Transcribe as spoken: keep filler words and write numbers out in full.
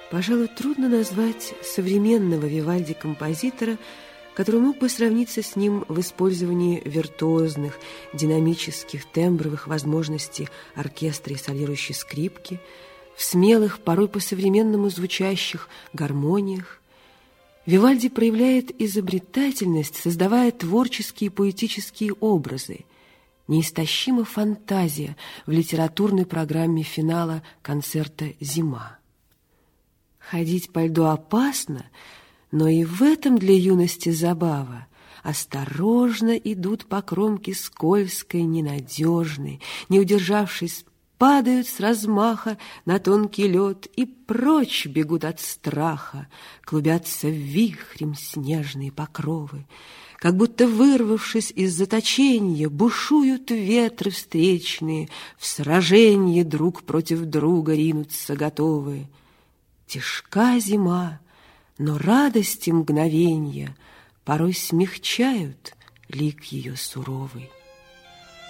Пожалуй, трудно назвать современного Вивальди композитора, который мог бы сравниться с ним в использовании виртуозных, динамических, тембровых возможностей оркестра и солирующей скрипки, в смелых, порой по-современному звучащих гармониях. Вивальди проявляет изобретательность, создавая творческие и поэтические образы. Неистощима фантазия в литературной программе финала концерта «Зима». Ходить по льду опасно, но и в этом для юности забава. Осторожно идут по кромке скользкой, ненадежной, не удержавшись, падают с размаха на тонкий лед и прочь бегут от страха, клубятся вихрем снежные покровы. Как будто вырвавшись из заточения, бушуют ветры встречные, в сраженье друг против друга ринутся готовые. Тяжка зима, но радости мгновенья порой смягчают лик ее суровый.